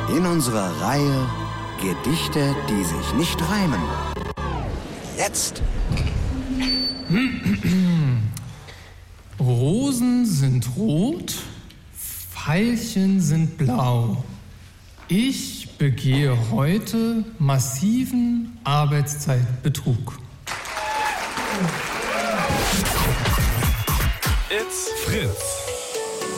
In unserer Reihe Gedichte, die sich nicht reimen. Jetzt! Rosen sind rot, Veilchen sind blau. Ich begehe heute massiven Arbeitszeitbetrug. It's Fritz.